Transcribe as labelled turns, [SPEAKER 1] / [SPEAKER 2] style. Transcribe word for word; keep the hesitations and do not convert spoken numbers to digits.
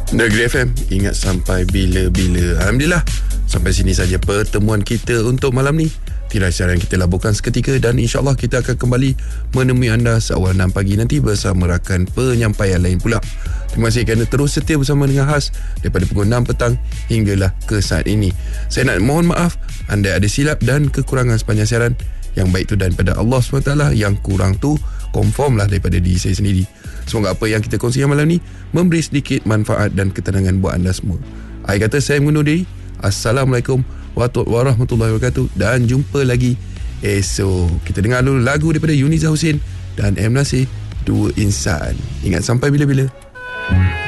[SPEAKER 1] Negeri F M, ingat sampai bila-bila. Alhamdulillah, sampai sini saja pertemuan kita untuk malam ni. Tirai siaran kita laburkan seketika dan insyaAllah kita akan kembali menemui anda seawal enam pagi nanti bersama rakan penyampaian lain pula. Terima kasih kerana terus setia bersama dengan Has daripada pukul enam petang hinggalah ke saat ini. Saya nak mohon maaf anda ada silap dan kekurangan sepanjang siaran. Yang baik tu daripada Allah subhanahu wa taala, yang kurang tu confirm lah daripada diri saya sendiri. Semoga apa yang kita kongsikan malam ni memberi sedikit manfaat dan ketenangan buat anda semua. Akhir kata saya mengundur diri. Assalamualaikum warahmatullahi wabarakatuh dan jumpa lagi esok. Kita dengar dulu lagu daripada Yuniza Hussein dan M. Nasir, Dua Insan. Ingat sampai bila-bila.